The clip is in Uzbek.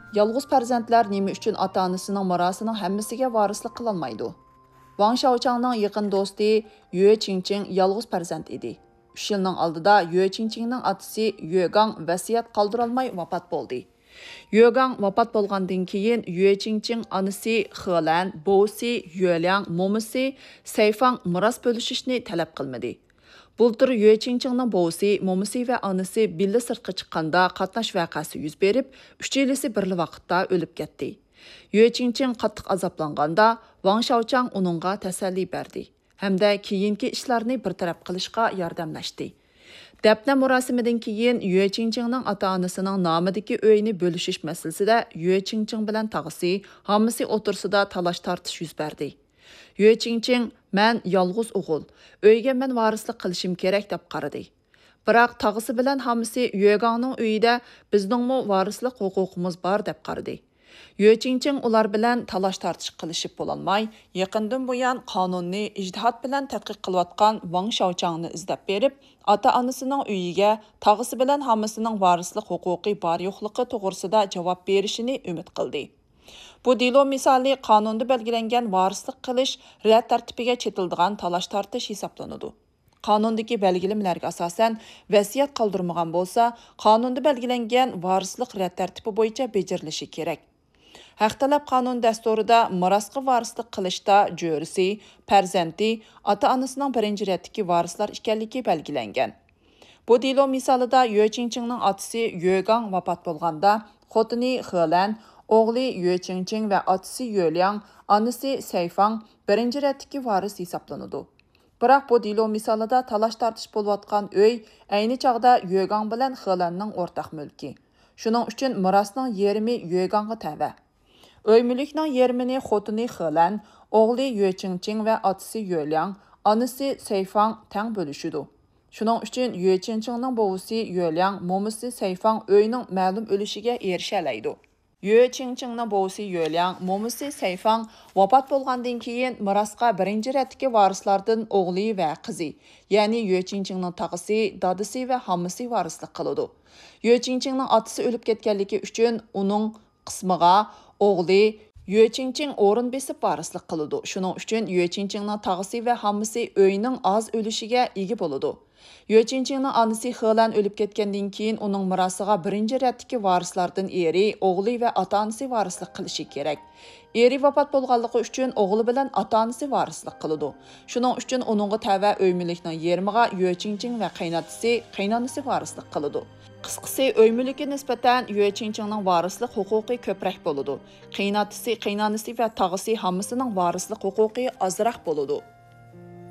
Yalğız farzandlar nima uchun ota-onasining mirosining hammasiga varislik qilolmaydi? Wang Shaochangning yaqin do'sti Yue Qingqing yalğız farzand edi. 3 yilning oldida Yue Qingqingning otasi Yue Gang vasiyat qoldirolmay vafot bo'ldi. Yue Gang vafot bo'lgandan keyin Yue Qingqing onasi Helan, bovisi Yueliang, momisi Seifang miros bo'lishishni talab qilmadi. Bultur Yue Qingqingning bovisi, momisi va onasi birga sirtqa chiqqanda qatnash voqeasi yuz berib, 3 yilisi birli vaqtda o'lib ketdi. Yue Qingqing qattiq azoblanganda Wang Shaochang uningga tasalli berdi hamda keyingi ishlarni bartaraf qilishga yordamlashdi. Dafna murosimidan keyin Yue Qingqingning ota-onasining nomidagi uyni bo'lishish masalasida Yue Qingqing bilan tog'asi hammasi o'tirsida talash-tortish yuz berdi. Yue Qingqing "Men yolg'iz o'g'il, uyga men varislik qilishim kerak" deb qaradi. Biroq tog'asi bilan hammasi Yue Gangning uyida bizningmi varislik huquqimiz bor deb qaradi. Yue Qingqing ular bilan talash-tortish qilishib bo'lolmay, yaqindan buyon qonunni ijtihod bilan tadqiq qilayotgan Wang Shaochangni izlab berib, ota-onasining uyiga tog'asi bilan hammasining varislik huquqi bor yo'qligi to'g'risida javob berishini umid qildi. Bu delo misoli qonunda belgilangan varislik qilish rad tartibiga chetildigan talash-tortish hisoblanadi. Qonundagi belgilamalariga asosan vasiyat qoldirmagan bo'lsa, qonunda belgilangan varislik rad tartibi bo'yicha bajarilishi kerak. Haq talab qonun dasturida mirosga varislik qilishda jo'risi, farzandi, ota-onasining birinchi ratdagi varislar ekanligi belgilangan. Bu delo misolida Yue Qingqingning otasi Yue Gang vafot bo'lganda, xotini Helan, o'g'li Yue Qingqing va otasi Yueliang, onasi Seifang birinchi ratdagi varis hisoblanadi. Biroq bu delo misolida talash-tortish bo'layotgan uy ayni chog'da Yue Gang bilan Helanning o'rtaq mulki. Shuning uchun mirosning yarmi Yue Gangga tava. Uy mulkning yarmini xotini Helan, o'g'li Yue Qingqing va otasi Yueliang, onasi Seifang teng bo'lishidi. Shuning uchun Yue Qingqingning bovisi Yueliang, momisi Seifang uyning ma'lum o'lishiga erisha oladi. Yue Qingqingning bovisi Yueliang, momisi Seifang vafot bo'lgandan keyin mirosga birinchi ratdagi varislardan o'g'li va qizi, ya'ni Yue Qingqingning tog'asi, dadasi va hammasi varislik qiladi. Yue Qingqingning otasi o'lib ketganligi uchun uning qismiga o'g'li Yue Qingqing o'rin besib varislik qiladi. Shuning uchun Yue Qingqingning tog'asi va hammasi uyning oz o'lishiga ega bo'ladi. Yue Qingqingning onasi Helan o'lib ketgandan keyin uning mirosiga birinchi ratdagi varislardan eri, o'g'li va ota-onasi varislik qilishi kerak. Eri vafot bo'lganligi uchun o'g'li bilan ota-onasi varislik qiladi. Shuning uchun uningga tava uy mulkining yarmiga Yue Qingqing va qaynonasi varislik qiladi. Qisqasi, uy mulki nisbatan Yue Qingqingning varislik huquqi ko'proq bo'ladi. Qaynonasi va tog'asi hammasining varislik huquqi ozroq bo'ladi.